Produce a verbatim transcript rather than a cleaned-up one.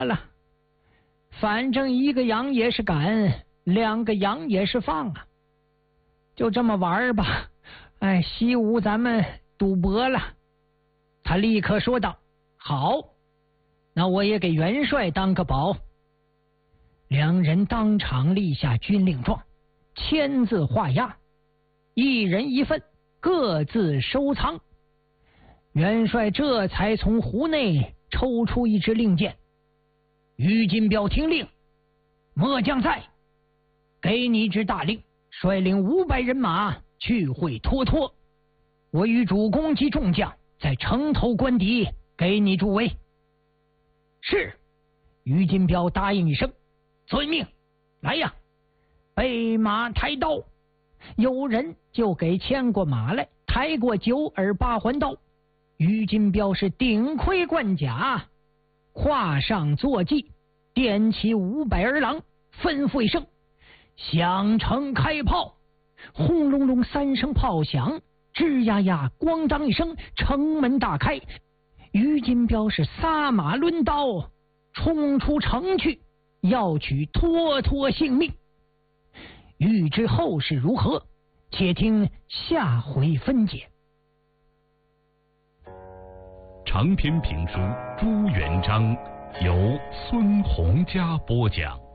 了，反正一个羊也是赶，两个羊也是放啊，就这么玩吧。哎，西吴咱们赌博了。他立刻说道：好，那我也给元帅当个保。两人当场立下军令状，签字画押，一人一份，各自收藏。元帅这才从壶内抽出一支令箭。于金彪听令，末将在，给你一支大令，率领五百人马去会脱脱。我与主公及众将在城头关敌，给你助威。是。于金彪答应一声，遵命。来呀，备马抬刀。有人就给牵过马来，抬过九耳八环刀。于金彪是顶盔贯甲，跨上坐骑，点起五百儿郎，吩咐一声，响城开炮。轰隆隆三声炮响，吱呀呀，咣当一声，城门大开。于金彪是撒马抡刀，冲出城去，要取脱脱性命。欲知后事如何，且听下回分解。 长篇评书《朱元璋》由孙洪嘉播讲。